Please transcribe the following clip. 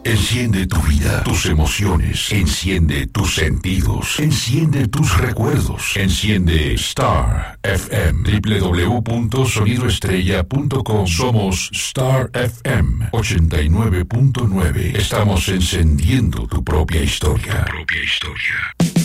Enciende tu vida, tus emociones. Enciende tus sentidos. Enciende tus recuerdos. Enciende Star FM. www.sonidoestrella.com. Somos Star FM 89.9. Estamos encendiendo tu propia historia. Tu propia historia.